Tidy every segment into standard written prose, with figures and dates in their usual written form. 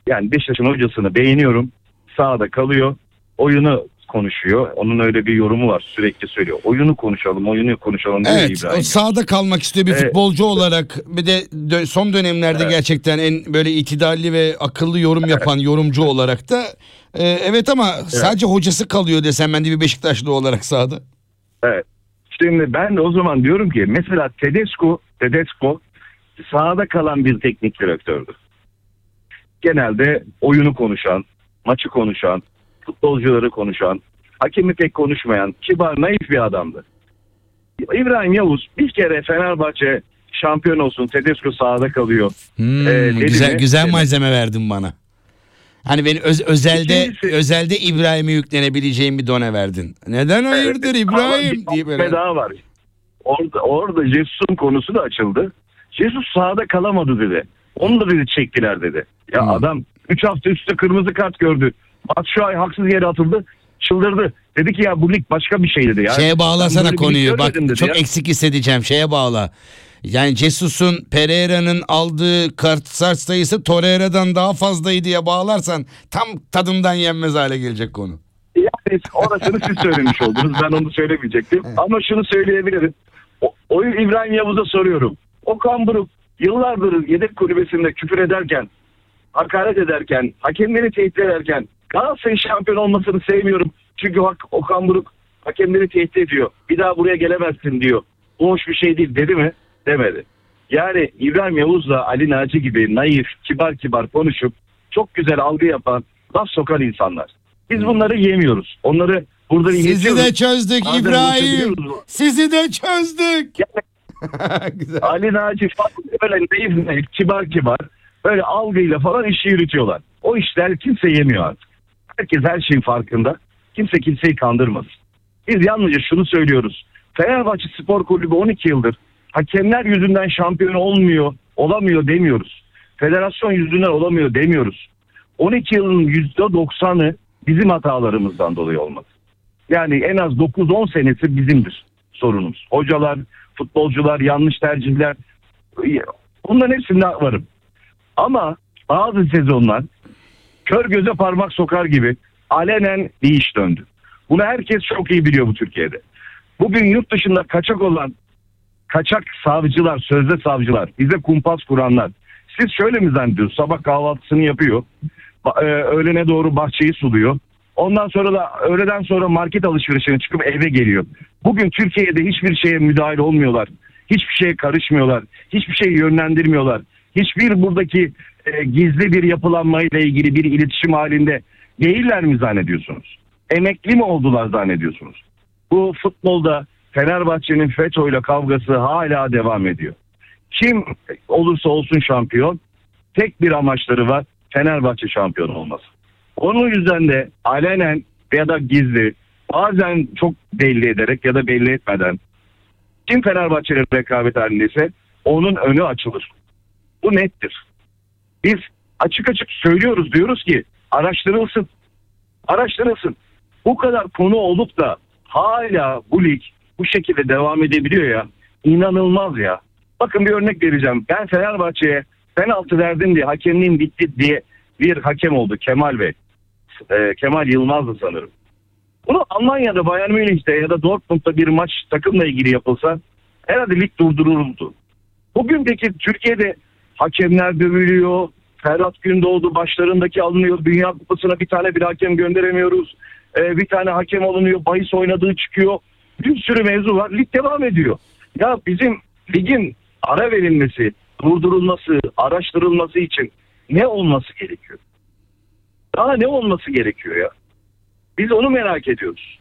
Yani Beşiktaş'ın hocasını beğeniyorum. Sahada kalıyor. Oyunu konuşuyor. Onun öyle bir yorumu var. Sürekli söylüyor. Oyunu konuşalım diyor Evet, İbrahim. o sahada kalmak istiyor bir futbolcu olarak. Bir de son dönemlerde gerçekten en böyle itidalli ve akıllı yorum yapan yorumcu olarak da evet, ama sadece hocası kalıyor desem ben de bir Beşiktaşlı olarak sahada. Evet. Şimdi ben de o zaman diyorum ki mesela Tedesco sahada kalan bir teknik direktördü. Genelde oyunu konuşan, maçı konuşan, futbolcuları konuşan, hakemi pek konuşmayan, kibar, naif bir adamdı. İbrahim Yavuz bir kere Fenerbahçe şampiyon olsun, Tedesco sahada kalıyor. Güzel malzeme verdin bana. Hani beni özelde İbrahim'e yüklenebileceğim bir done verdin. Neden hayırdır İbrahim diye böyle. Daha var. Orada Jesus'un konusu da açıldı. Jesus sahada kalamadı dedi. Onu da dedi çektiler dedi. Ya adam 3 hafta üstte kırmızı kart gördü. Batshuayi haksız yere atıldı. Çıldırdı. Dedi ki ya bu lig başka bir şey dedi ya. Şeye bağlasana konuyu. Bak çok ya. eksik hissedeceğim. Şeye bağla. Yani Jesus'un Pereira'nın aldığı kart sayısı Torreira'dan daha fazlaydı diye bağlarsan tam tadından yenmez hale gelecek konu. Yani orasını siz söylemiş oldunuz. Ben onu söylemeyecektim. Ama şunu söyleyebilirim. Oyu İbrahim Yavuz'a soruyorum. Okan Buruk yıllardır yedek kulübesinde küfür ederken, hakaret ederken, hakemleri tehdit ederken Galatasaray'ın şampiyon olmasını sevmiyorum. Çünkü Okan Buruk hakemleri tehdit ediyor. Bir daha buraya gelemezsin diyor. Bu hoş bir şey değil dedi mi? Demedi. Yani İbrahim Yavuz'la Ali Naci gibi naif, kibar konuşup çok güzel algı yapan, laf sokan insanlar. Biz bunları yemiyoruz. Onları burada Sizi de çözdük İbrahim. Sizi de çözdük. Yani, Ali Naci falan böyle naif, kibar böyle algıyla falan işi yürütüyorlar. O işler kimse yemiyor artık. Herkes her şeyin farkında. Kimse kimseyi kandırmasın. Biz yalnızca şunu söylüyoruz. Fenerbahçe Spor Kulübü 12 yıldır hakemler yüzünden şampiyon olamıyor demiyoruz. Federasyon yüzünden olamıyor demiyoruz. 12 yılın %90'ı bizim hatalarımızdan dolayı olmadı. Yani en az 9-10 senesi bizimdir sorunumuz. Hocalar, futbolcular, yanlış tercihler, bunların hepsinde varım. Ama bazı sezonlar kör göze parmak sokar gibi alenen bir iş döndü. Bunu herkes çok iyi biliyor bu Türkiye'de. Bugün yurt dışında kaçak savcılar, sözde savcılar, bize kumpas kuranlar. Siz şöyle mi zannediyorsunuz? Sabah kahvaltısını yapıyor, öğlene doğru bahçeyi suluyor. Ondan sonra da öğleden sonra market alışverişine çıkıp eve geliyor. Bugün Türkiye'de hiçbir şeye müdahil olmuyorlar. Hiçbir şeye karışmıyorlar. Hiçbir şeyi yönlendirmiyorlar. Hiçbir buradaki gizli bir yapılanmayla ilgili bir iletişim halinde değiller mi zannediyorsunuz? Emekli mi oldular zannediyorsunuz? Bu futbolda Fenerbahçe'nin FETÖ'yle kavgası hala devam ediyor. Kim olursa olsun şampiyon, tek bir amaçları var: Fenerbahçe şampiyon olması. Onun yüzden de alenen ya da gizli, bazen çok belli ederek ya da belli etmeden kim Fenerbahçe'yle rekabet halindeyse onun önü açılır. Bu nettir. Biz açık söylüyoruz, diyoruz ki araştırılsın. Bu kadar konu olup da hala bu lig bu şekilde devam edebiliyor ya. İnanılmaz ya. Bakın bir örnek vereceğim. Ben Fenerbahçe'ye penaltı verdim diye hakemliğim bitti diye bir hakem oldu, Kemal Bey. Kemal Yılmaz'dı sanırım. Bunu Almanya'da, Bayern Münih'te ya da Dortmund'da bir maç takımla ilgili yapılsa herhalde lig durdurulurdu. Bugün peki Türkiye'de hakemler dövülüyor. Ferhat Gündoğdu başlarındaki alınıyor. Dünya Kupası'na bir tane bir hakem gönderemiyoruz. Bir tane hakem alınıyor. Bahis oynadığı çıkıyor. Bir sürü mevzu var. Lig devam ediyor. Ya bizim ligin ara verilmesi, durdurulması, araştırılması için ne olması gerekiyor? Daha ne olması gerekiyor ya? Biz onu merak ediyoruz.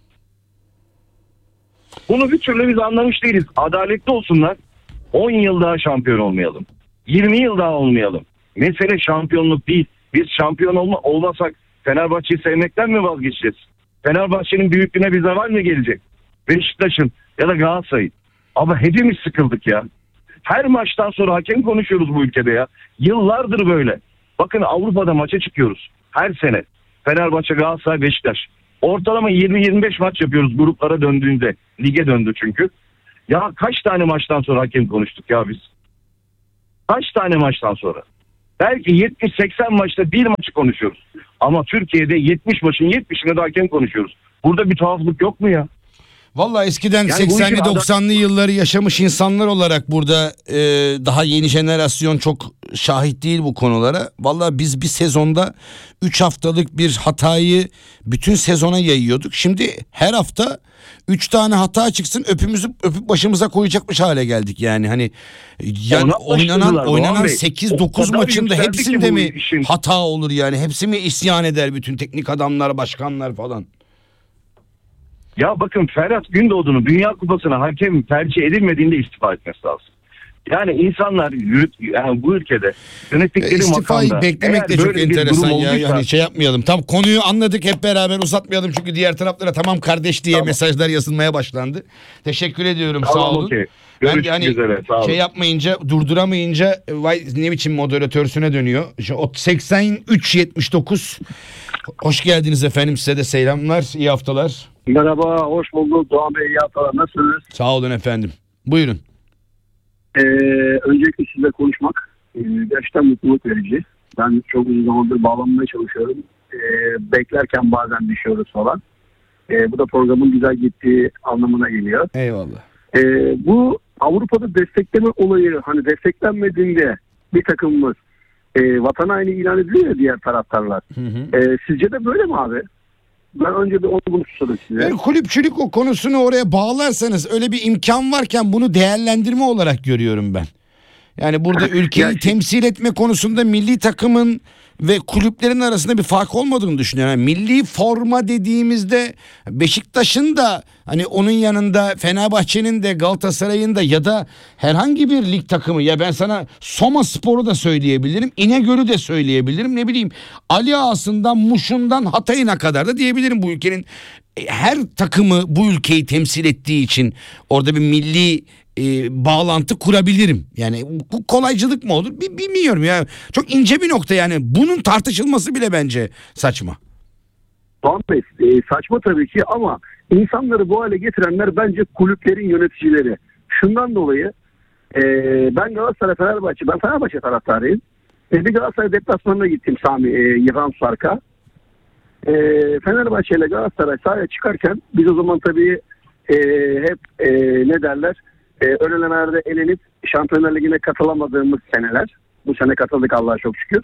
Bunu bir türlü biz anlamış değiliz. Adaletli olsunlar. 10 yıl daha şampiyon olmayalım. 20 yıl daha olmayalım. Mesele şampiyonluk değil. Biz şampiyon olmasak Fenerbahçe'yi sevmekten mi vazgeçeceğiz? Fenerbahçe'nin büyüklüğüne bir zeval mi gelecek? Beşiktaş'ın ya da Galatasaray'ın. Ama hepimiz sıkıldık ya. Her maçtan sonra hakem konuşuyoruz bu ülkede ya. Yıllardır böyle. Bakın Avrupa'da maça çıkıyoruz. Her sene. Fenerbahçe, Galatasaray, Beşiktaş. Ortalama 20-25 maç yapıyoruz gruplara döndüğünde. Lige döndü çünkü. Ya kaç tane maçtan sonra hakem konuştuk ya biz? Kaç tane maçtan sonra? Belki 70-80 maçta bir maçı konuşuyoruz. Ama Türkiye'de 70 maçın 70'ine de hakem konuşuyoruz. Burada bir tuhaflık yok mu ya? Vallahi eskiden Yani 80'li 90'lı yılları yaşamış insanlar olarak burada daha yeni jenerasyon çok şahit değil bu konulara. Vallahi biz bir sezonda 3 haftalık bir hatayı bütün sezona yayıyorduk. Şimdi her hafta 3 tane hata çıksın öpüp başımıza koyacakmış hale geldik yani. Hani yani oynanan 8-9 maçın da hepsinde mi hata olur yani? Hepsi mi isyan eder bütün teknik adamlar, başkanlar falan? Ya bakın, Ferhat Gündoğdu'nun Dünya Kupası'na hakem tercih edilmediğinde istifa etmesi lazım. Yani insanlar yani bu ülkede yönettikleri istifayı makamda beklemek de çok enteresan ya. Yani şey yapmayalım. Tam konuyu anladık, hep beraber uzatmayalım çünkü diğer taraflara tamam kardeş diye mesajlar yazılmaya başlandı. Teşekkür ediyorum. Sağ olun. Okay. Ben yani şey yapmayınca, durduramayınca vay ne biçim moderatörsüne dönüyor. 83-79. Hoş geldiniz efendim, size de selamlar, iyi haftalar. Merhaba, hoş bulduk Doğan Bey, iyi haftalar, nasılsınız? Sağ olun efendim. Buyurun. Öncelikle sizle konuşmak gerçekten mutluluk verici. Ben çok uzun zamandır bağlanmaya çalışıyorum. Beklerken bazen düşüyoruz falan. Bu da programın güzel gittiği anlamına geliyor. Eyvallah. Bu Avrupa'da destekleme olayı, hani desteklenmediğinde bir takımımız vatan haini ilan ediliyor ya diğer taraftarlar. Sizce de böyle mi abi? Ben önce bir onu sorayım size. Yani kulüpçülük o konusunu oraya bağlarsanız, öyle bir imkan varken bunu değerlendirme olarak görüyorum ben. Yani burada ülkeyi temsil etme konusunda milli takımın ve kulüplerin arasında bir fark olmadığını düşünüyorum. Yani milli forma dediğimizde Beşiktaş'ın da hani onun yanında Fenerbahçe'nin de Galatasaray'ın da ya da herhangi bir lig takımı, ya ben sana Soma Spor'u da söyleyebilirim, İnegöl'ü de söyleyebilirim, ne bileyim Ali Ağası'ndan Muş'undan Hatay'ına kadar da diyebilirim. Bu ülkenin her takımı bu ülkeyi temsil ettiği için orada bir milli bağlantı kurabilirim. Yani bu kolaycılık mı olur bilmiyorum ya. Çok ince bir nokta yani. Bunun tartışılması bile bence saçma. Doğan Bey, saçma tabii ki ama insanları bu hale getirenler bence kulüplerin yöneticileri. Şundan dolayı ben Fenerbahçe taraftarıyım. Bir Galatasaray deplasmanına gittim Yılan Sark'a. Fenerbahçe ile Galatasaray sahaya çıkarken biz o zaman tabii hep ne derler, ön elemelerde elenip Şampiyonlar Ligi'ne katılamadığımız seneler. Bu sene katıldık Allah'a çok şükür.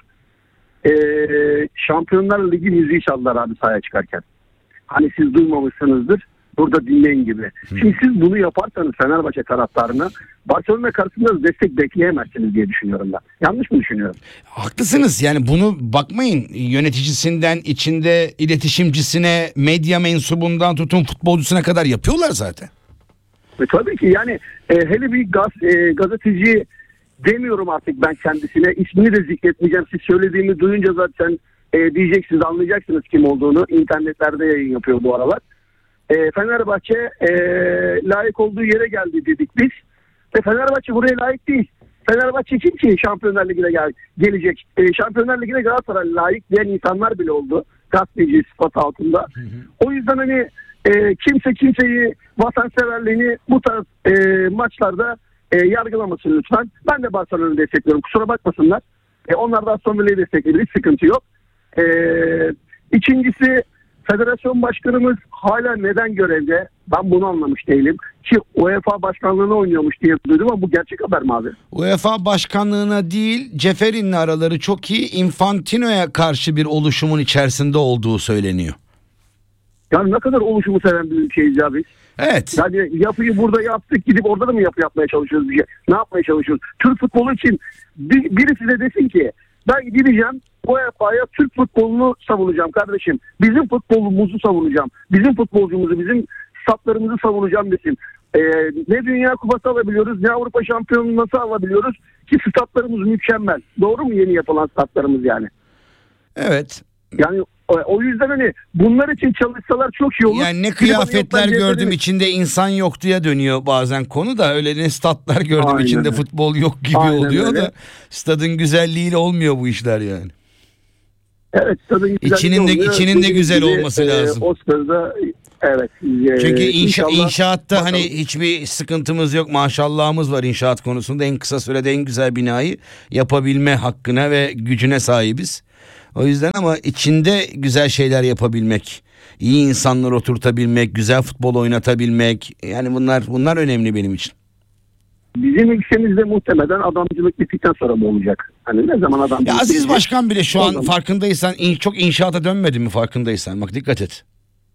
Şampiyonlar Ligi müziği çaldılar abi sahaya çıkarken. Hani siz duymamışsınızdır, burada dinleyin gibi. Şimdi siz bunu yaparsanız Fenerbahçe taraftarına Barcelona karşısında destek bekleyemezsiniz diye düşünüyorum ben. Yanlış mı düşünüyorum? Haklısınız yani, bunu bakmayın yöneticisinden içinde iletişimcisine, medya mensubundan tutun futbolcusuna kadar yapıyorlar zaten. Tabii ki yani hele bir gazeteci demiyorum artık ben kendisine, ismini de zikretmeyeceğim. Siz söylediğimi duyunca zaten diyeceksiniz, anlayacaksınız kim olduğunu. İnternetlerde yayın yapıyor bu aralar. Fenerbahçe layık olduğu yere geldi dedik biz. Ve Fenerbahçe buraya layık değil. Fenerbahçe kim ki Şampiyonlar Ligi'ne gelecek? Şampiyonlar Ligi'ne Galatasaray layık diyen insanlar bile oldu. Gazeteci sıfat altında. O yüzden hani kimse kimseyi, vatanseverliğini bu tarz maçlarda yargılamasın lütfen. Ben de Barcelona'yı destekliyorum. Kusura bakmasınlar. Onlar da Aston Villa'yı destekliyor. Hiç sıkıntı yok. İkincisi, federasyon başkanımız hala neden görevde? Ben bunu anlamış değilim. Ki UEFA başkanlığına oynuyormuş diye duydum ama bu gerçek haber mi abi? UEFA başkanlığına değil, Ceferin'le araları çok iyi, Infantino'ya karşı bir oluşumun içerisinde olduğu söyleniyor. Yani ne kadar oluşumu seven bir ülkeyiz ya biz. Evet. Yani yapıyı burada yaptık, gidip orada da mı yapı yapmaya çalışıyoruz? Ne yapmaya çalışıyoruz? Türk futbolu için birisi de desin ki ben gideceğim UEFA'ya Türk futbolunu savunacağım kardeşim. Bizim futbolumuzu savunacağım. Bizim futbolcumuzu, bizim statlarımızı savunacağım desin. Ne Dünya Kupası alabiliyoruz, ne Avrupa Şampiyonluğu nasıl alabiliyoruz ki statlarımız mükemmel. Doğru mu yeni yapılan statlarımız yani? Evet. Yani o yüzden hani bunlar için çalışsalar çok iyi olur. Yani ne kıyafetler gördüm içinde insan yok diye dönüyor bazen konu da, öyle ne statlar gördüm aynen içinde öyle, futbol yok gibi oluyor öyle da stadın güzelliğiyle olmuyor bu işler yani. Evet, stadın güzelliği içinin de güzel olması lazım. Oscar'da Evet. Çünkü İnşallah inşaatta bakalım. hani hiçbir sıkıntımız yok. Maşallahımız var inşaat konusunda. En kısa sürede en güzel binayı yapabilme hakkına ve gücüne sahibiz. O yüzden ama içinde güzel şeyler yapabilmek, iyi insanlar oturtabilmek, güzel futbol oynatabilmek, yani bunlar önemli benim için. Bizim ülkemizde muhtemelen adamcılık bittikten sonra mı olacak? Hani ne zaman adamcılık Ya Aziz bitecek? Başkan bile şu an Tamam. farkındaysan çok inşaata dönmedi mi farkındaysan? Bak dikkat et.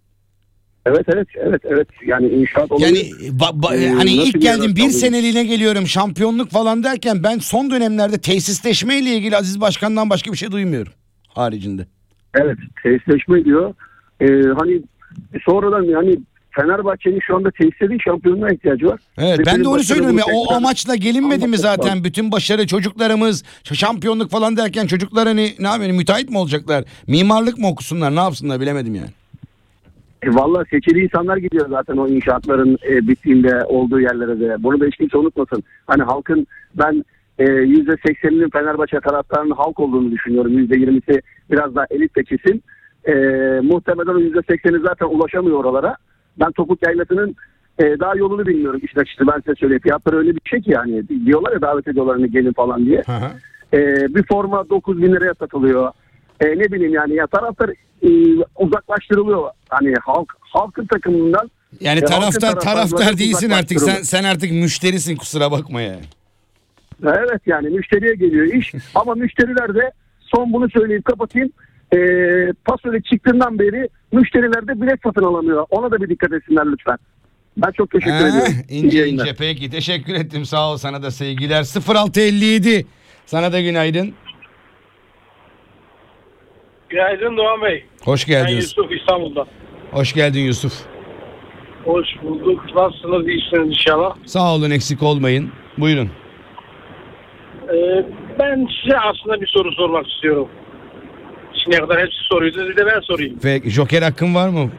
Evet. Yani inşaat olabilir. Yani hani Nasıl ilk bir geldim bir yaratan seneliğine geliyorum şampiyonluk falan derken ben son dönemlerde tesisleşme ile ilgili Aziz Başkan'dan başka bir şey duymuyorum haricinde. Evet, tesisleşme diyor. Hani sonradan yani Fenerbahçe'nin şu anda tesislerin şampiyonluğa ihtiyacı var. Evet, Ve ben de benim onu başkanım söylüyorum ya, bunu o tekrar amaçla gelinmedi mi anlatmak zaten lazım. bütün başarı çocuklarımız şampiyonluk falan derken çocuklar hani ne yapayım müteahhit mi olacaklar, mimarlık mı okusunlar, ne yapsınlar bilemedim yani. Vallahi seçili insanlar gidiyor zaten o inşaatların bittiğinde olduğu yerlere de. Bunu da hiç kimse unutmasın. Hani halkın ben %80'inin Fenerbahçe taraftarının halk olduğunu düşünüyorum. %20'si biraz daha elit bir kesim. Muhtemelen o %80'i zaten ulaşamıyor oralara. Ben Topuk Yaylası'nın daha yolunu bilmiyorum işin açıkçası, ben size söyleyeyim. Fiyatları öyle bir şey ki yani diyorlar ya davet ediyorlar hani gelin falan diye. Hı hı. Bir forma 9.000 liraya satılıyor. Ne bileyim yani ya taraftar uzaklaştırılıyor. Hani halkın takımından. Yani halkın taraftar taraftarlarından değilsin artık, uzaklaştırılıyor. sen artık müşterisin, kusura bakma yani. Evet yani müşteriye geliyor iş. Ama müşteriler de son bunu söyleyip kapatayım. Pasöre çıktığından beri müşteriler de bilet satın alamıyor. Ona da bir dikkat etsinler lütfen. Ben çok teşekkür ediyorum. İyi İnce yayınlar. peki, teşekkür ettim, sağ ol, sana da sevgiler. 0657 sana da günaydın. Günaydın Doğan Bey. Hoş Ben geldiniz. Yusuf İstanbul'da. Hoş geldin Yusuf. Hoş bulduk. Nasılsınız? İyisiniz inşallah. Sağ olun, eksik olmayın. Buyurun. Ben size aslında bir soru sormak istiyorum. Şimdiye kadar hepsi soruyordu. Bir de ben sorayım. Peki, Joker hakkın var mı?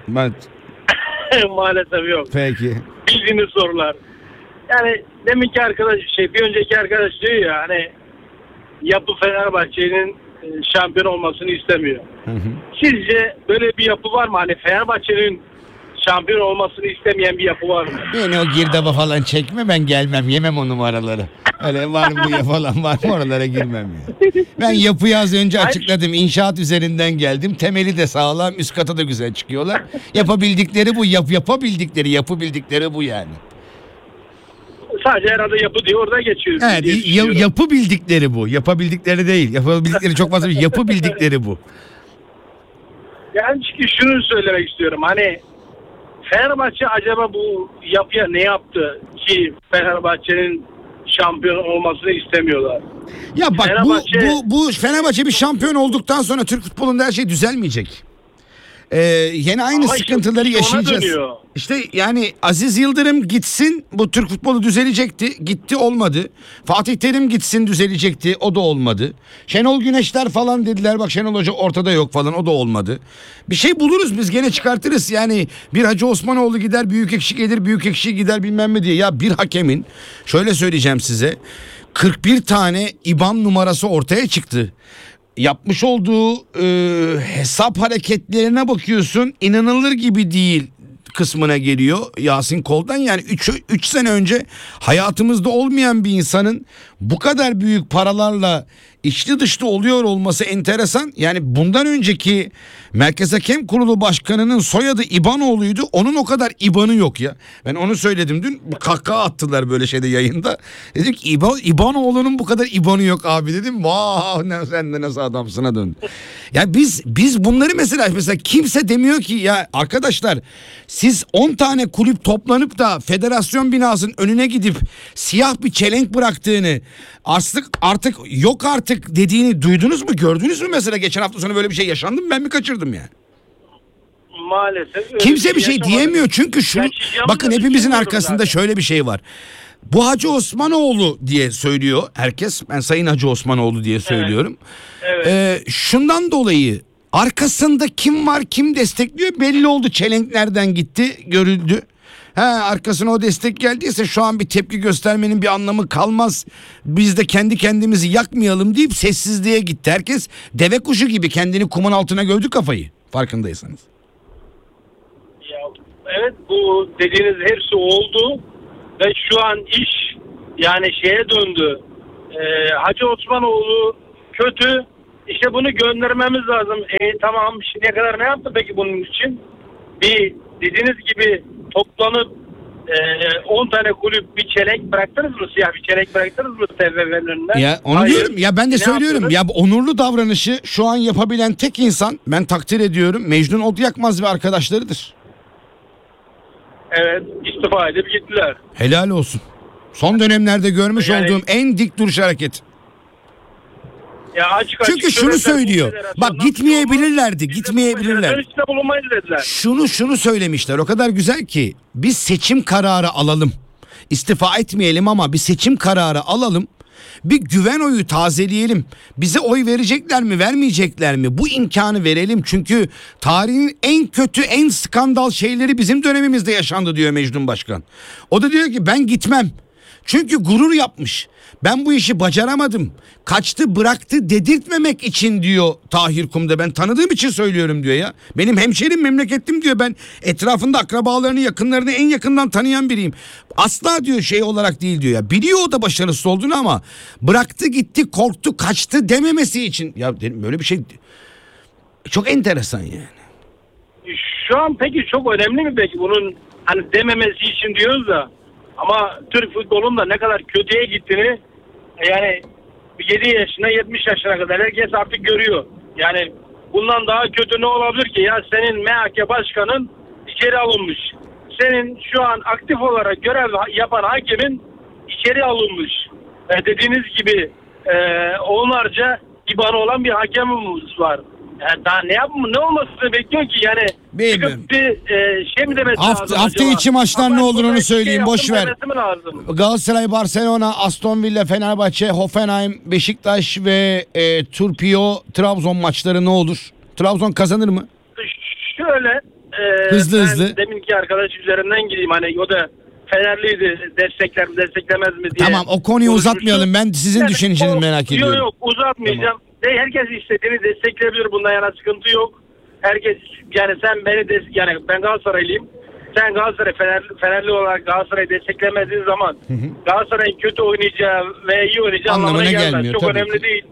Maalesef yok. Peki. Bildiğiniz sorular. Yani deminki arkadaş bir önceki arkadaş diyor ya hani yapı Fenerbahçe'nin şampiyon olmasını istemiyor. Hı hı. Sizce böyle bir yapı var mı? Hani Fenerbahçe'nin şampiyon olmasını istemeyen bir yapı var mı? Beni o girdaba falan çekme, ben gelmem, yemem o numaraları. Öyle var mı ya falan var mı, oralara girmem ya. Ben yapıyı az önce açıkladım. İnşaat üzerinden geldim. Temeli de sağlam, üst katı da güzel çıkıyorlar. Yapabildikleri bu, yapabildikleri bu yani. Sadece herhalde yapı diye orada geçiyor. Evet, diye düşünüyorum. yapı bildikleri bu. Yapabildikleri değil. Yapabildikleri çok fazla, yapı bildikleri bu. Yani çünkü şunu söylemek istiyorum. Hani Fenerbahçe acaba bu yapıya ne yaptı ki Fenerbahçe'nin şampiyon olmasını istemiyorlar? Ya bak Fenerbahçe- bu Fenerbahçe bir şampiyon olduktan sonra Türk futbolunda her şey düzelmeyecek. Yine aynı Ama işte sıkıntıları ona yaşayacağız. dönüyor. İşte yani Aziz Yıldırım gitsin, bu Türk futbolu düzelecekti. Gitti, olmadı. Fatih Terim gitsin, düzelecekti. O da olmadı. Şenol Güneşler falan dediler. Bak Şenol Hoca ortada yok falan, o da olmadı. Bir şey buluruz biz, gene çıkartırız. Yani bir Hacı Osmanoğlu gider, büyük ekşi gelir, büyük ekşi gider bilmem mi diye. Ya bir hakemin, şöyle söyleyeceğim size, 41 tane IBAN numarası ortaya çıktı. Yapmış olduğu hesap hareketlerine bakıyorsun, inanılır gibi değil kısmına geliyor Yasin Kol'dan. Yani 3 sene önce hayatımızda olmayan bir insanın bu kadar büyük paralarla içli dışlı oluyor olması enteresan. Yani bundan önceki Merkez Hakem Kurulu Başkanı'nın soyadı İbanoğlu'ydu. Onun o kadar İban'ı yok ya. Ben onu söyledim dün. Kahkaha attılar böyle şeyde, yayında. Dedim ki İbanoğlu'nun bu kadar İban'ı yok abi dedim. Vah, sen de nasıl adamsına döndü. Ya biz bunları mesela kimse demiyor ki ya arkadaşlar, siz 10 tane kulüp toplanıp da federasyon binasının önüne gidip siyah bir çelenk bıraktığını, artık yok artık dediğini duydunuz mu, gördünüz mü? Mesela geçen hafta sonu böyle bir şey yaşandı mı, ben mi kaçırdım yani? Maalesef. öyle Kimse bir şey yaşamadım. diyemiyor çünkü Yaşayacağımı bakın da hepimizin düşünmüyorum arkasında zaten. şöyle bir şey var. Bu Hacı Osmanoğlu diye söylüyor herkes. Ben Sayın Hacı Osmanoğlu diye söylüyorum. Evet. Şundan dolayı arkasında kim var, kim destekliyor belli oldu. Çelenk nereden gitti görüldü. Arkasına o destek geldiyse şu an bir tepki göstermenin bir anlamı kalmaz. Biz de kendi kendimizi yakmayalım deyip sessizliğe gitti. Herkes deve kuşu gibi kendini kumun altına gördü kafayı, farkındaysanız. Ya, evet bu dediğiniz hepsi oldu ve şu an iş yani şeye döndü. Hacı Osmanoğlu kötü. İşte bunu göndermemiz lazım. Tamam, şimdiye kadar ne yaptı peki bunun için? Bir dediğiniz gibi toplanıp 10 tane kulüp bir çelenk bıraktınız mı? Siyah bir çelenk bıraktınız mı TFF'nin önüne? Ya onu Hayır. diyorum ya, ben de Ne söylüyorum yaptınız? ya, bu onurlu davranışı şu an yapabilen tek insan, ben takdir ediyorum, Mecnun Odyakmaz ve arkadaşlarıdır. Evet, istifa edip gittiler. Helal olsun. Son dönemlerde görmüş Yani- olduğum en dik duruş hareket. Ya açık Çünkü şunu söylediler, söylüyor. bu Bak, federasyondan gitmeyebilirlerdi. biz de Gitmeyebilirler. federasyon içinde bulunmayız dediler. Şunu söylemişler. O kadar güzel ki, biz seçim kararı alalım. İstifa etmeyelim ama bir seçim kararı alalım. Bir güven oyu tazeleyelim. Bize oy verecekler mi, vermeyecekler mi? Bu imkanı verelim. Çünkü tarihin en kötü, en skandal şeyleri bizim dönemimizde yaşandı diyor Mecnun Başkan. O da diyor ki ben gitmem. Çünkü gurur yapmış. Ben bu işi bacaramadım. Kaçtı bıraktı dedirtmemek için diyor Tahir Kum'da. Ben tanıdığım için söylüyorum diyor ya. Benim hemşerim, memlekettim diyor. Ben etrafında akrabalarını, yakınlarını en yakından tanıyan biriyim. Asla diyor şey olarak değil diyor ya. Biliyor o da başarısız olduğunu ama bıraktı gitti, korktu, kaçtı dememesi için. Ya dedim, böyle bir şey çok enteresan yani. Şu an peki çok önemli mi peki bunun hani dememesi için diyoruz da, ama Türk futbolunun da ne kadar kötüye gittiğini yani 7 yaşına 70 yaşına kadar herkes artık görüyor. Yani bundan daha kötü ne olabilir ki? Ya senin MHK başkanın içeri alınmış. Senin şu an aktif olarak görev yapan hakemin içeri alınmış. Dediğiniz gibi onlarca ibanı olan bir hakemimiz var. Yani daha ne olmasını bekliyor ki yani? Bilmiyorum. Bir şey mi demesi lazım Hafta acaba? içi maçlar ne olur onu söyleyeyim, boş ver. Demesi mi lazım? Galatasaray, Barcelona, Aston Villa, Fenerbahçe, Hoffenheim, Beşiktaş ve Turpio, Trabzon maçları ne olur? Trabzon kazanır mı? Şöyle Hızlı. deminki arkadaş üzerinden gideyim, hani o da Fenerliydi, destekler mi desteklemez mi diye. Tamam, o konuyu konuşmuştuk. uzatmayalım. Ben sizin düşüncenizi merak ediyorum. Yok uzatmayacağım. Herkes istediğini destekleyebilir, bundan yana sıkıntı yok. Herkes yani sen beni yani ben Galatasaraylıyım. Sen Galatasaray Fenerli olarak Galatasaray'ı desteklemediğin zaman Galatasaray'ın kötü oynayacağı ve iyi oynayacağı anlamına gelmez. Çok önemli ki değil.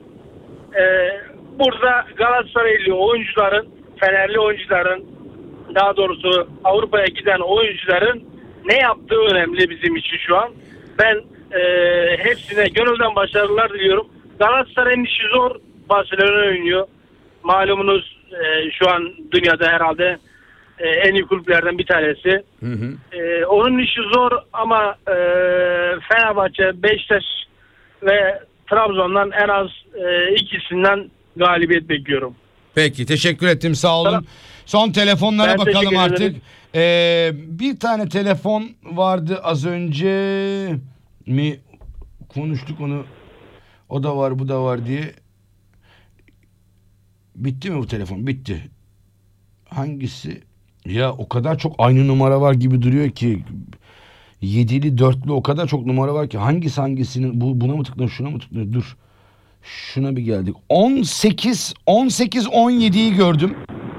Burada Galatasaraylı oyuncuların, Fenerli oyuncuların, daha doğrusu Avrupa'ya giden oyuncuların ne yaptığı önemli bizim için şu an. Ben hepsine gönülden başarılar diliyorum. Galatasaray'ın işi zor. Barcelona oynuyor. Malumunuz şu an dünyada herhalde en iyi kulüplerden bir tanesi. Onun işi zor ama Fenerbahçe, Beşiktaş ve Trabzon'dan en az ikisinden galibiyet bekliyorum. Peki, teşekkür ettim, sağ olun. Tamam. Son telefonlara Ben bakalım teşekkür artık. ederim. Bir tane telefon vardı az önce mi konuştuk onu, o da var bu da var diye. Bitti mi bu telefon? Bitti. Hangisi? Ya o kadar çok aynı numara var gibi duruyor ki, 7'li 4'lü o kadar çok numara var ki hangisinin buna mı tıklanıyor, şuna mı tıklanıyor? Dur. Şuna bir geldik. 18 17'yi gördüm.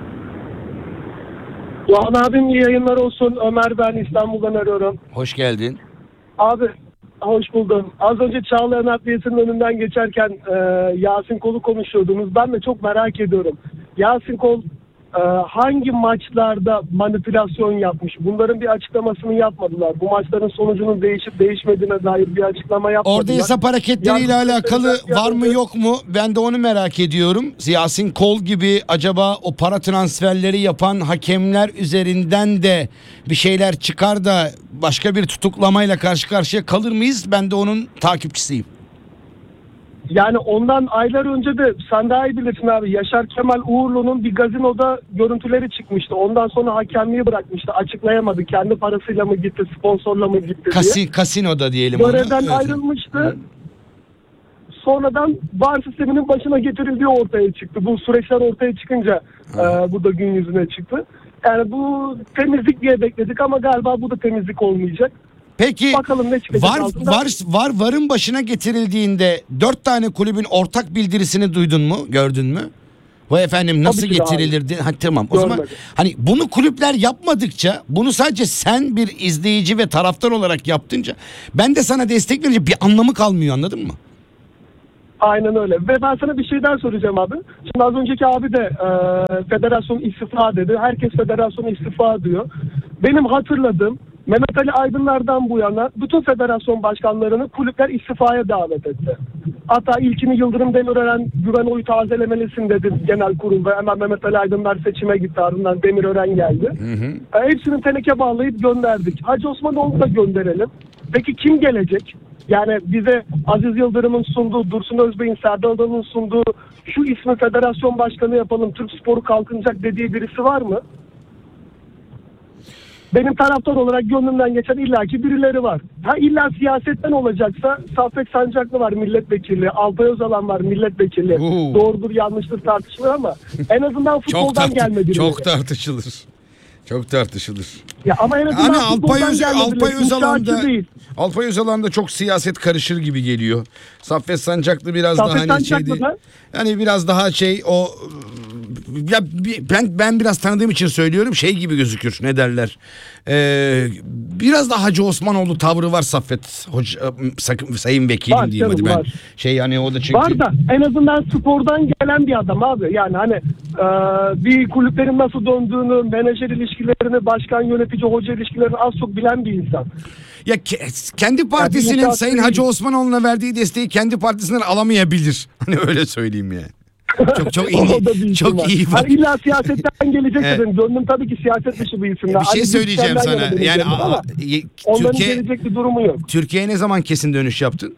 Doğan abim iyi yayınlar olsun. Ömer ben İstanbul'dan arıyorum. Hoş geldin. Abi hoş buldum. Az önce Çağlayan Adliyesi'nin önünden geçerken Yasin Kol'u konuşuyordunuz. Ben de çok merak ediyorum. Yasin Kol hangi maçlarda manipülasyon yapmış? Bunların bir açıklamasını yapmadılar. Bu maçların sonucunun değişip değişmediğine dair bir açıklama yapmadılar. Orada hesap hareketleriyle Yani, alakalı var mı yok mu? Ben de onu merak ediyorum. Yasin Kol gibi acaba o para transferleri yapan hakemler üzerinden de bir şeyler çıkar da başka bir tutuklamayla karşı karşıya kalır mıyız? Ben de onun takipçisiyim. Yani ondan aylar önce de sen daha iyi bilirsin abi. Yaşar Kemal Uğurlu'nun bir gazinoda görüntüleri çıkmıştı. Ondan sonra hakemliği bırakmıştı. Açıklayamadı. Kendi parasıyla mı gitti, sponsorla mı gitti diye. Kasinoda diyelim onu. Görevden Evet. ayrılmıştı. Sonradan VAR sisteminin başına getirildiği ortaya çıktı. Bu süreçler ortaya çıkınca bu da gün yüzüne çıktı. Yani bu temizlik diye bekledik ama galiba bu da temizlik olmayacak. Peki Bakalım ne çıkacak altından. VAR'ın başına getirildiğinde 4 tane kulübün ortak bildirisini duydun mu? Gördün mü? Vay efendim nasıl Tabii ki de getirilirdi? Ha, tamam. O zaman Görmedim. hani bunu kulüpler yapmadıkça, bunu sadece sen bir izleyici ve taraftar olarak yaptınca, ben de sana destek verince bir anlamı kalmıyor, anladın mı? Aynen öyle. Ve ben sana bir şey daha soracağım abi. Şimdi az önceki abi de federasyon istifa dedi. Herkes federasyona istifa diyor. Benim hatırladığım Mehmet Ali Aydınlar'dan bu yana bütün federasyon başkanlarını kulüpler istifaya davet etti. Hatta ilkini Yıldırım Demirören güven oyu tazelemelisin dedi genel kurulda. Hemen Mehmet Ali Aydınlar seçime gitti, ardından Demirören geldi. Hepsini teneke bağlayıp gönderdik. Hacı Osmanoğlu'nu da gönderelim. Peki kim gelecek? Yani bize Aziz Yıldırım'ın sunduğu, Dursun Özbey'in, Serdar Adalı'nın sunduğu şu ismi federasyon başkanı yapalım, Türk sporu kalkınacak dediği birisi var mı? Benim taraftar olarak gönlümden geçen illaki birileri var. Ha illa siyasetten olacaksa Saffet Sancaklı var milletvekili, Alpay Özalan var milletvekili. Doğrudur yanlıştır tartışılır ama en azından futboldan gelme birileri. Çok tartışılır. Çok tartışılır. Ya ama en azından Hani Alpay değil. Özalan da çok siyaset karışır gibi geliyor. Saffet Sancaklı biraz Saffet daha hani Sancaklı şeydi. da- Yani biraz daha o ya ben biraz tanıdığım için söylüyorum, şey gibi gözükür. Ne derler? Biraz daha Hacı Osmanoğlu tavrı var Saffet Hoca, sayın vekilim Var diyeyim hadi canım, ben. var. Hani o da çünkü Var da en azından spordan gelen bir adam abi. Yani hani bir kulüplerin nasıl döndüğünü, menajer ilişkilerini, başkan yönetici hoca ilişkilerini az çok bilen bir insan. ya kendi partisinin Yani Sayın Hacı Osmanoğlu'na verdiği desteği kendi partisinden alamayabilir. Hani öyle söyleyeyim yani. Çok iyi. O da bir Çok ihtimal. iyi bak. Hani illa siyasetten gelecek Evet. dedim. Gönlüm tabii ki siyaset dışı bir isimler. Bir şey söyleyeceğim sana. Yani onların Türkiye gelecek bir durumu yok. Türkiye'ye ne zaman kesin dönüş yaptın?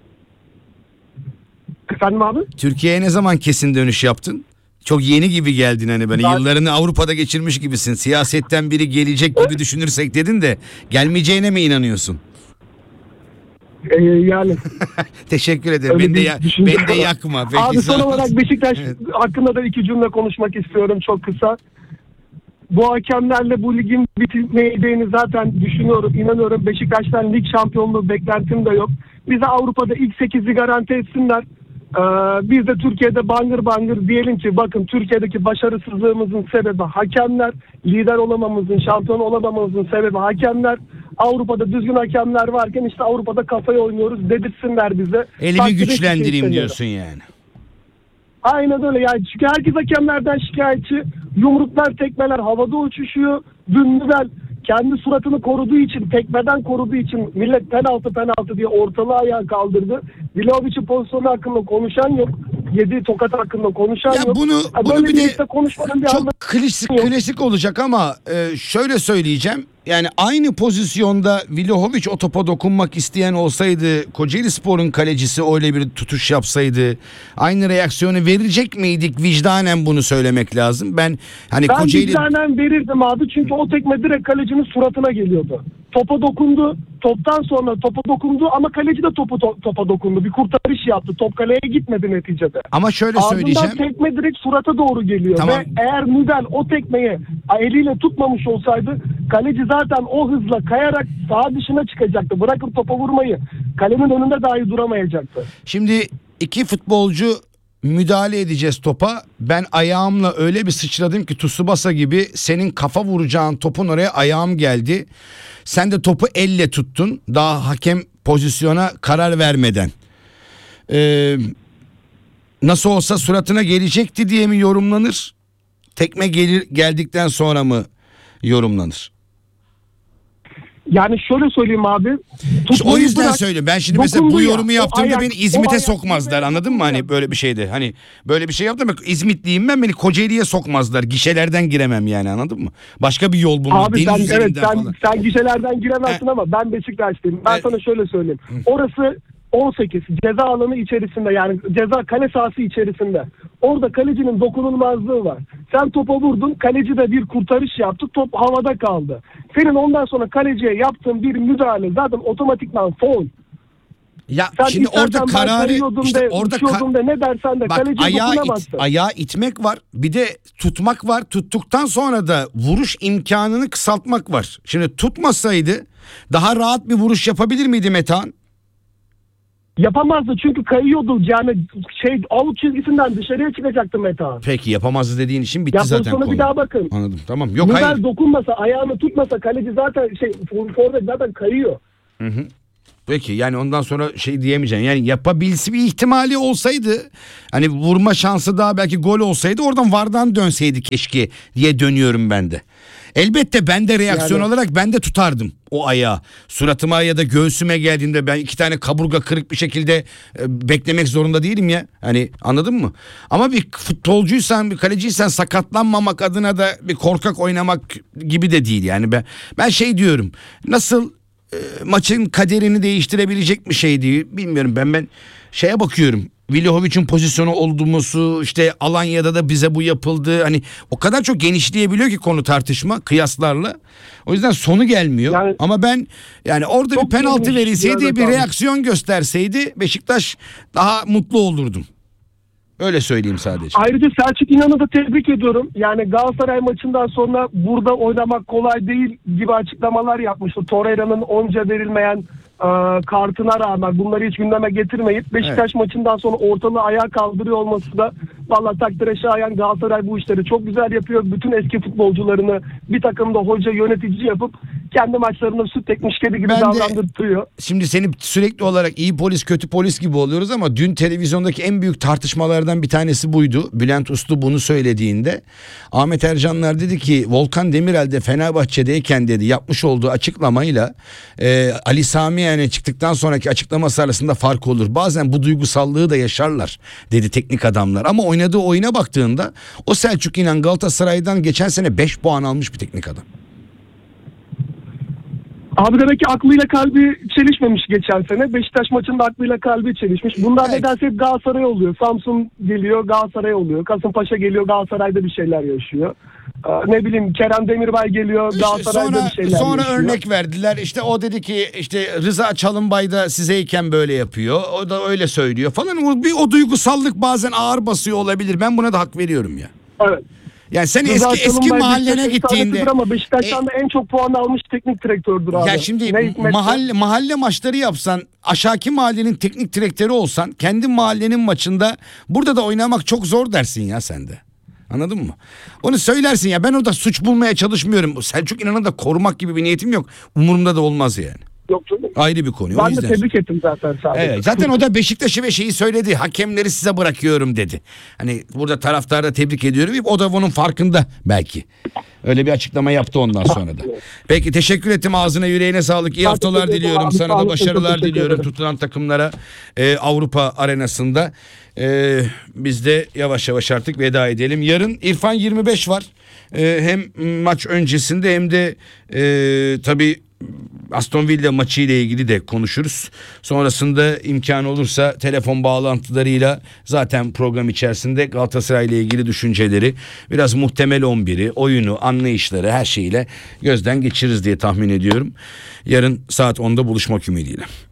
Efendim abi? Türkiye'ye ne zaman kesin dönüş yaptın? Çok yeni gibi geldin hani böyle. Yıllarını Avrupa'da geçirmiş gibisin. Siyasetten biri gelecek gibi düşünürsek dedin de gelmeyeceğine mi inanıyorsun? Yani. Teşekkür ederim. Öyle Beni de, bir düşünce beni de var. yakma. Peki, Abi son sağ ol. olarak Beşiktaş hakkında da 2 cümle konuşmak istiyorum çok kısa. Bu hakemlerle bu ligin bitmeyeceğini zaten düşünüyorum, inanıyorum. Beşiktaş'tan lig şampiyonluğu beklentim de yok. Bize Avrupa'da ilk 8'i garanti etsinler. Biz de Türkiye'de bangır bangır diyelim ki bakın Türkiye'deki başarısızlığımızın sebebi hakemler, lider olamamızın, şampiyon olamamızın sebebi hakemler. Avrupa'da düzgün hakemler varken işte Avrupa'da kafayı oynuyoruz dedirtsinler bize. Elimi Başka hiçbir şey güçlendireyim istemiyorum. diyorsun yani. Aynen öyle yani çünkü herkes hakemlerden şikayetçi. Yumruklar, tekmeler havada uçuşuyor. Dün Nübel kendi suratını koruduğu için, tekmeden koruduğu için millet penaltı diye ortalığı ayağa kaldırdı. Vlahovic'in pozisyonu hakkında konuşan yok. Yediği tokat hakkında konuşan Ya yok. bunu Böyle bir de birlikte konuşmanın bir anlamı çok klasik olacak ama şöyle söyleyeceğim. Yani aynı pozisyonda Vlahovic o topa dokunmak isteyen olsaydı, Kocaelispor'un kalecisi öyle bir tutuş yapsaydı aynı reaksiyonu verecek miydik? Vicdanen bunu söylemek lazım. Ben Kocaeli... vicdanen verirdim abi çünkü o tekme direkt kalecinin suratına geliyordu. Topa dokundu. Toptan sonra topa dokundu ama kaleci de topa dokundu. Bir kurtarış yaptı. Top kaleye gitmedi neticede. Ama şöyle söyleyeceğim. Ardından tekme direkt surata doğru geliyor. Tamam. Ve eğer Nübel o tekmeyi eliyle tutmamış olsaydı kaleci zaten o hızla kayarak saha dışına çıkacaktı. Bırakıp topa vurmayı. Kalemin önünde dahi duramayacaktı. Şimdi iki futbolcu müdahale edeceğiz topa. Ben ayağımla öyle bir sıçradım ki Tsubasa gibi, senin kafa vuracağın topun oraya ayağım geldi. Sen de topu elle tuttun. Daha hakem pozisyona karar vermeden. Nasıl olsa suratına gelecekti diye mi yorumlanır? Tekme geldikten sonra mı yorumlanır? Yani şöyle söyleyeyim abi. İşte o yüzden söylüyorum. Ben şimdi mesela bu yorumu yaptığımda beni İzmit'e ayak- sokmazlar, anladın mı? Hani böyle bir şeyde. Hani böyle bir şey yaptım. İzmitliyim ben, beni Kocaeli'ye sokmazlar. Gişelerden giremem yani, anladın mı? Başka bir yol bulur. Abi falan. sen gişelerden giremezsin ama ben Beşiktaşlıyım. Ben sana şöyle söyleyeyim. Orası 18 ceza alanı içerisinde, yani ceza kale sahası içerisinde. Orada kalecinin dokunulmazlığı var. Sen topa vurdun, kaleci de bir kurtarış yaptı, top havada kaldı. Senin ondan sonra kaleciye yaptığın bir müdahale zaten otomatikman faul. Ya Sen şimdi orada istersen ben kararı kayıyordum işte de, orada uçuyordum de ne dersen de bak, kaleciye dokunamazsın. ayağı itmek var. Bir de tutmak var. Tuttuktan sonra da vuruş imkanını kısaltmak var. Şimdi tutmasaydı daha rahat bir vuruş yapabilir miydi Metehan? Yapamazdı çünkü kayıyordu. Yani out çizgisinden dışarıya çıkacaktı Metehan. Peki yapamazdı dediğin için bitti Ya zaten konu. bir daha bakın. Anladım. Tamam. Yok Müber hayır. dokunmasa, ayağını tutmasa kaleci zaten forvet zaten kayıyor. Hı. Peki yani ondan sonra şey diyemeyeceksin. Yani yapabilse bir ihtimali olsaydı, hani vurma şansı daha belki gol olsaydı oradan VAR'dan dönseydi keşke diye dönüyorum ben de. Elbette ben de reaksiyon olarak ben de tutardım o ayağı. Suratıma ya da göğsüme geldiğinde ben 2 tane kaburga kırık bir şekilde beklemek zorunda değilim ya. Hani anladın mı? Ama bir futbolcuysan, bir kaleciysen sakatlanmamak adına da bir korkak oynamak gibi de değil. Yani ben şey diyorum. Nasıl maçın kaderini değiştirebilecek bir şey değil. Bilmiyorum ben şeye bakıyorum. Vlahovic'in pozisyonu olduğumuzu, işte Alanya'da da bize bu yapıldı. Hani o kadar çok genişleyebiliyor ki konu tartışma kıyaslarla. O yüzden sonu gelmiyor. Yani, ama ben yani orada bir penaltı verilseydi, bir reaksiyon gösterseydi Beşiktaş daha mutlu olurdum. Öyle söyleyeyim sadece. Ayrıca Selçuk İnan'ı da tebrik ediyorum. Yani Galatasaray maçından sonra burada oynamak kolay değil gibi açıklamalar yapmıştı. Torreira'nın onca verilmeyen kartına rağmen bunları hiç gündeme getirmeyip Beşiktaş maçından sonra ortalığı ayağa kaldırıyor olması da vallahi takdire şayan. Galatasaray bu işleri çok güzel yapıyor. Bütün eski futbolcularını bir takımda hoca, yönetici yapıp kendi maçlarında süt ekmiş kedi gibi davrandırtıyor. Şimdi seni sürekli olarak iyi polis kötü polis gibi oluyoruz ama dün televizyondaki en büyük tartışmalardan bir tanesi buydu. Bülent Uslu bunu söylediğinde Ahmet Ercanlar dedi ki Volkan Demirel de Fenerbahçe'deyken dedi yapmış olduğu açıklamayla Ali Sami yani çıktıktan sonraki açıklaması arasında fark olur. Bazen bu duygusallığı da yaşarlar dedi teknik adamlar. Ama oynadığı oyuna baktığında o Selçuk İnan Galatasaray'dan geçen sene 5 puan almış bir teknik adam. Abi demek ki aklıyla kalbi çelişmemiş geçen sene. Beşiktaş maçında aklıyla kalbi çelişmiş. Bunlar nedense hep Galatasaray oluyor. Samsun geliyor, Galatasaray oluyor. Kasımpaşa geliyor, Galatasaray'da bir şeyler yaşıyor. Ne bileyim Kerem Demirbay geliyor, Galatasaray'da bir şeyler sonra yaşıyor. Örnek verdiler. İşte o dedi ki işte Rıza Çalınbay da sizeyken böyle yapıyor. O da öyle söylüyor falan. O duygusallık bazen ağır basıyor olabilir. Ben buna da hak veriyorum ya. Evet. Yani sen eski mahallene gittiğinde ama Beşiktaş'tan da en çok puan almış teknik direktördür abi. Ya şimdi mahalle maçları yapsan, aşağıki mahallenin teknik direktörü olsan, kendi mahallenin maçında burada da oynamak çok zor dersin ya sen de. Anladın mı? Onu söylersin ya, ben orada suç bulmaya çalışmıyorum. Selçuk İnan'ı da korumak gibi bir niyetim yok. Umurumda da olmaz yani. Yok canım. Ayrı bir konu. Ben de tebrik ettim zaten sadece. Evet, zaten o da Beşiktaş'ı ve şeyi söyledi. Hakemleri size bırakıyorum dedi. Hani burada taraftarı da tebrik ediyorum. O da bunun farkında belki. Öyle bir açıklama yaptı ondan sonra da. Peki teşekkür ettim. Ağzına yüreğine sağlık. İyi haftalar diliyorum. Abi, sana da başarılar diliyorum. Tutulan takımlara Avrupa arenasında. Biz de yavaş yavaş artık veda edelim. Yarın İrfan 25 var. Hem maç öncesinde hem de tabii Aston Villa maçı ile ilgili de konuşuruz. Sonrasında imkan olursa telefon bağlantılarıyla zaten program içerisinde Galatasaray ile ilgili düşünceleri, biraz muhtemel 11'i, oyunu, anlayışları her şeyiyle gözden geçiririz diye tahmin ediyorum. Yarın saat 10'da buluşmak ümidiyle.